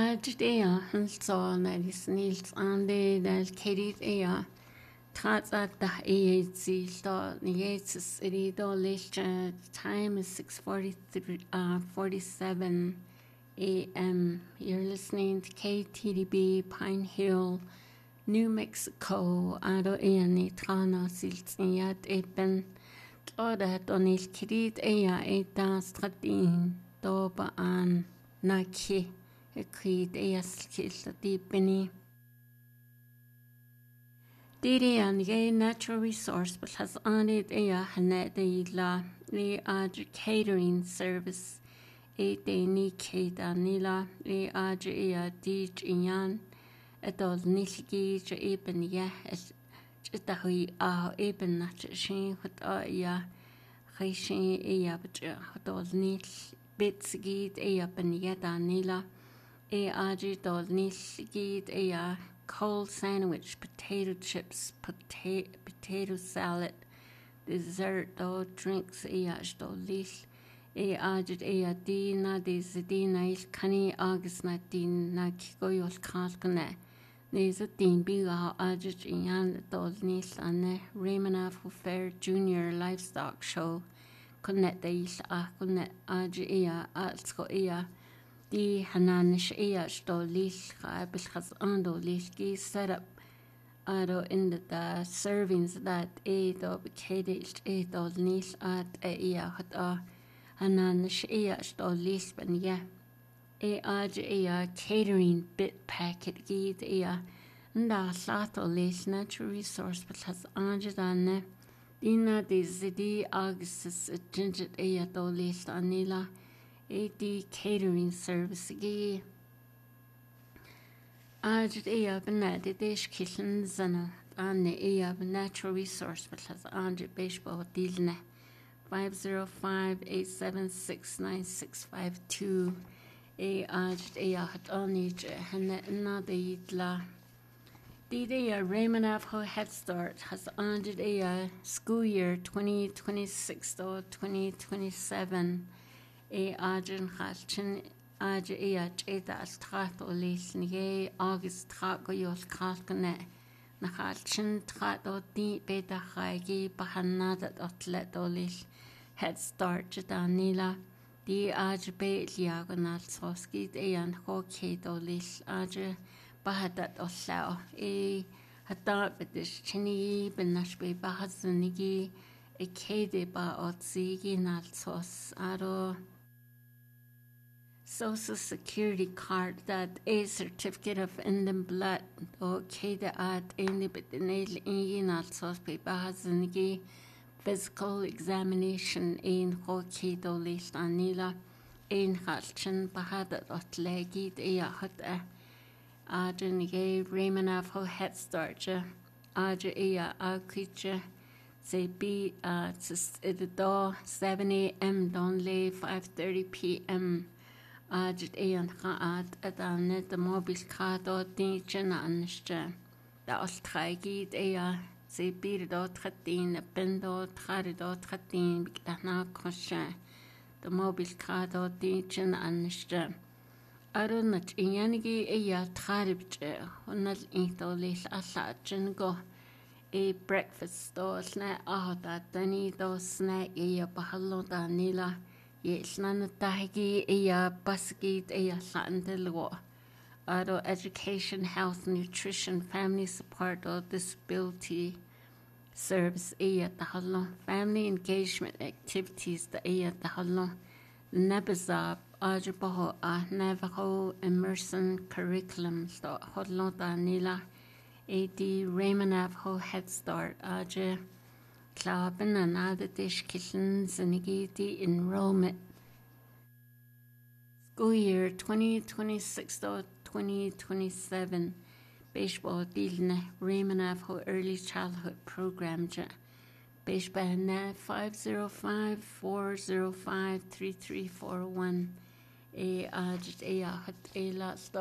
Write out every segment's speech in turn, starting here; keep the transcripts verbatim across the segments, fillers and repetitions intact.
Adjudea Hanson that is Nils Ande del Kedit Ea Tats at the A Z dot Yates Erido Licha time is six forty three uh forty seven A M. You're listening to K T D B Pine Hill, New Mexico, Ado Eani Trana Silsniat Epen Toda Donil Kedit Ea Eta Stratin Doba an Naki. Creed eas kilta deepini. Diri an gay natural resource, but has on it a hanet de la the adj catering service a de ni keda nila the adj ea dij ian adol nilgi ja eben ya as jitahui ah eben nat shin hot ya rishin ea but adol nil bits gid ea ben yada nila. A aji dol nilgid a cold sandwich, potato chips, potato potato salad, dessert do drinks a do lis a ajid a dina de zidina il kani agus na din na kigoyol kalkane. These a din biga ajid ian dol nis ane Raymond Fair Junior Livestock Show. Connect the is a connect aji a alsko a. Di hananish ea sto lish bilhas ando lishki set up ado in the servings that e do bikedish e do nish at ea hata hananish ea sto lish ben ya e aj ea catering bit packet gid ea nda sato lish natural resource bilhas anjadane dina di zidi augustus jinjit ea do lish anila A D catering service gi Ajid ea benadi dish kitchen zana an ea natural resource but has Andrew baseball dilne five zero five eight seven six nine six five two a ajid ea hat onij hana nadi la Dida Raymond Avho Head Start has Andrew ea school year twenty twenty-six to twenty twenty-seven A Adrian Halchin Adja Ea Jada as Trat o Lisnige August Trago Yos Kalkane Na Halchin Trat o Di Beta Hagi Bahanada Otlet o Lis Head Start Jadanila Di Adja Be Liagonal Soskid Ean Hokid o Lis Adja Bahadat o Lao E Hadat Bedish Chini Benashbe Bahazunigi E Kede Ba Otzigi Nalsos Aro Social Security card that a certificate of Indian blood or Keda at any but the nail in also Bahazanigi physical examination in Hokido list anila in Halchin Bahadat Otlegi de Hota Adrenige Raymond Avho Head Start Adja Ea Akricha say be at the seven A M Donley five thirty P M Ajit ean gaat adan de mobil kado dinchen anste da ostragid ea se bir dot khatin bendo khari dot khatin bikna khosha de mobil kado dinchen anste arunat inyanigi ea tharibche honal intolis asachin go a breakfast do sna ahda dani do sna ea bahalo danila Yes, none tahigi ea baskid ea sandelwa. Ado education, health, nutrition, family support or disability service ea tahalo. Family engagement activities the ea tahalo. Nebazab ajabaho ah Navajo immersion curriculums do hodlo danila. A D Raymond Avho Head Start aja. Klaben and other dish kitchens and the enrollment. School year twenty twenty-six to twenty twenty-seven. Baseball Dilne Raymond Avho Early Childhood Program. Baseball five zero five four zero five three three four one. A ajit a hat a last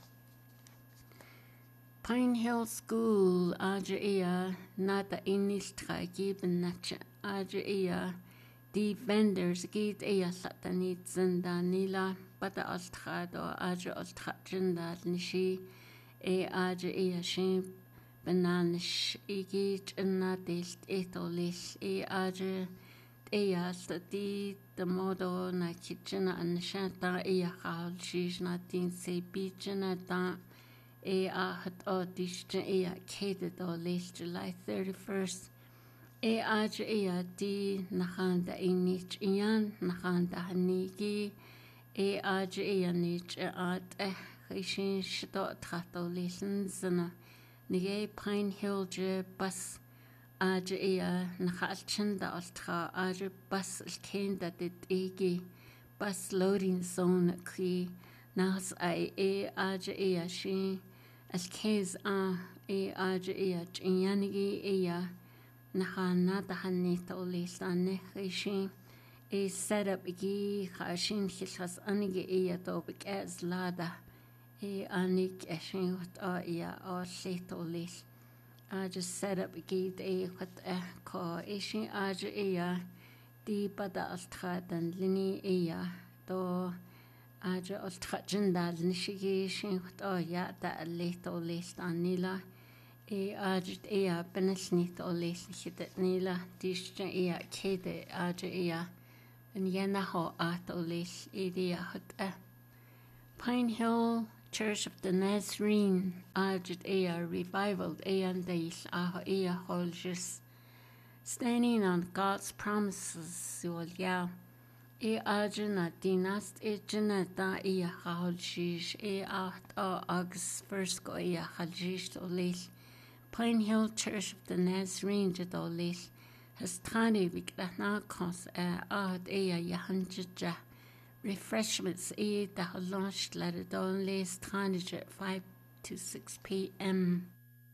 Pine Hill School, Aja Ea, Nata Inis Tragi Benacha, Aja Ea, the vendors, Gate Ea Satanit Zendanila, bada altkhad o aja altkhatjindal nishi e aja e ashin bananish igi chinna delt etolil e aja e alta di the modo na kitchena an shanta e hal shish na tin se bichena da e a hat o dishte e a kede do lil July thirty-first e aja e a di nachanda inich ian nachanda hanigi e aja e a nich at e chishin shto trato lilin zana nige Pine Hill je bus aja e a nachalchinda altra aja bus kenda dit egi bus loading zone kri nas ai e aja e a shi as kez a e aja e a chinyanigi e a Nahana the Hanita Olisane Rishin a setup gi Hashin Hilhas Anigi Eatobik as Lada a Anik Eshin with Aya or Leto Lis. I just set up gi a what a call Eshin Aja Ea di Bada Altrad and Lini Ea do Aja Altrajindal Nishigi Shin with Oya that Leto Lis Anila. E aja e a benesnit o leis chidet nila disja e a kede aja e a en yena ho at o leis e di a hut e. Pine Hill Church of the Nazarene aja e a revival e an deis a ho e a holges. Standing on God's promises yol ya. E aja na dinast e jina da e a holges e a o agus first go e a holges o leis. Pine Hill Church of the Nazarene Jadolis has tani vikdana kos a ad ea yahanjja refreshments e da launched let don les tani at five to six p m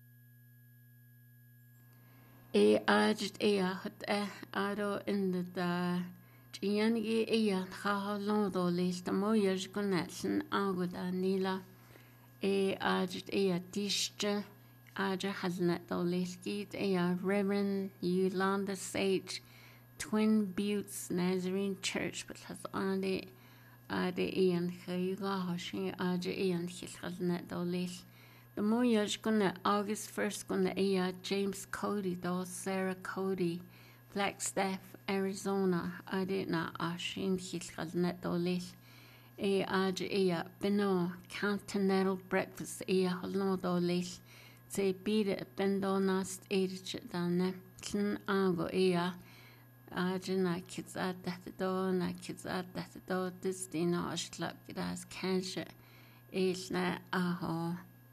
E ajt ea hot e aro in the da Giangi ea ha londo les the moyers gonatsen aguda nila e ajt ea disja Aja Haznet Doleskit a Reverend Yolanda Sage, Twin Buttes Nazarene Church, but has on the Ade Ian Hayla Hoshi Aja Ian Haznet Doles. The Moyaj gonna August first gonna a James Cody do Sarah Cody, Flagstaff, Arizona. Ade na Ashin Haznet Doles. A Aja a Beno Continental Breakfast a Holno Doles. Se bide bendonast edich dane kin ango ea ajina kids at that do na kids at that do this dino ashlap das kanske isna aho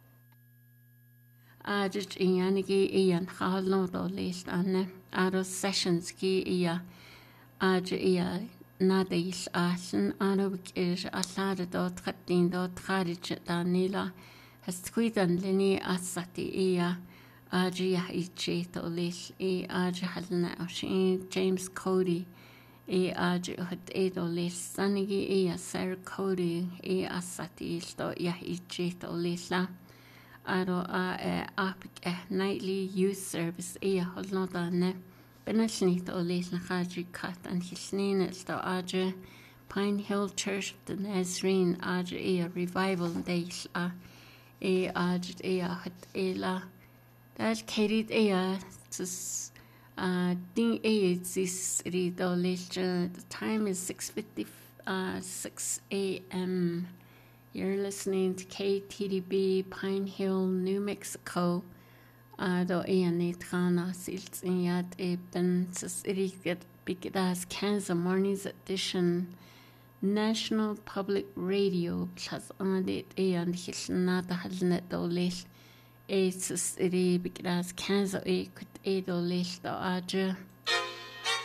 ajich yanigi ian halno do list ane aro sessions ki ea aj ea nadis asen aro is asade do trettin do tradich danila has tweetan lini asati ea aja ichi to lis e aja halna oshin James Cody e aja hut edo lis sanigi ea Sarah Cody e asati sto ya ichi to lisla aro a e apik e nightly youth service e holno dane benashni to lis na haji kat and hisnina sto aja Pine Hill Church of the Nazarene aja e revival days a e ajt e a het e la dat kerit e a tis uh ding e is ri do the time is six fifty uh six a m You're listening to K T D B Pine Hill, New Mexico. Uh do e ani trana sils in yat e ben sis ri get bigdas Kansas mornings edition National Public Radio plus on it and his not halnet do list. It's a city because Kansas e could edo list the aja.